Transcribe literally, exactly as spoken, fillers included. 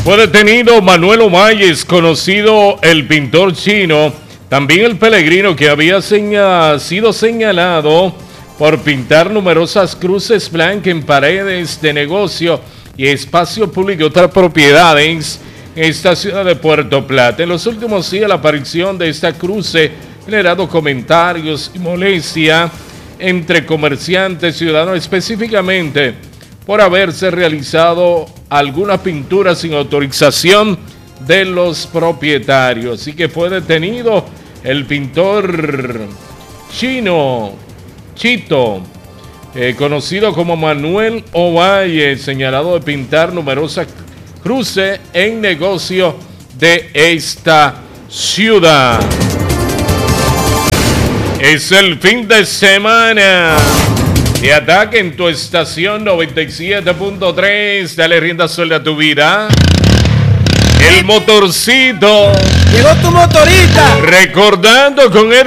Fue detenido Manuel Omayes, conocido el pintor chino, también el peregrino que había seña, sido señalado por pintar numerosas cruces blancas en paredes de negocio y espacio público y otras propiedades en esta ciudad de Puerto Plata. En los últimos días, la aparición de esta cruce ha generado comentarios y molestia entre comerciantes ciudadanos, específicamente por haberse realizado alguna pintura sin autorización de los propietarios. Así que fue detenido el pintor chino, Chito, eh, conocido como Manuel Omayes, señalado de pintar numerosas cruces en negocio de esta ciudad. Es el fin de semana de Ataque en tu estación noventa y siete punto tres. Dale rienda suelta a tu vida. El motorcito. Llegó tu motorista. Recordando con él.